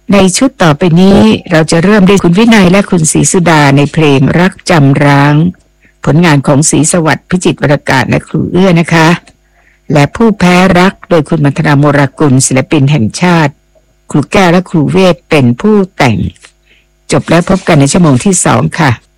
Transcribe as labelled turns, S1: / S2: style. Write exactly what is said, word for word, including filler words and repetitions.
S1: ในชุดต่อไปนี้เราจะเริ่มด้วยคุณวินัยและคุณศรีสุดาในเพลงรักจำร้างผลงานของศรีสวัสดิ์พิจิตรวรากาศและครูเอื้อนะคะและผู้แพ้รักโดยคุณมัทนาโมรากุลศิลปินแห่งชาติครูแก้วและครูเวทเป็นผู้แต่งจบแล้วพบกันในชั่วโมงที่สองค่ะ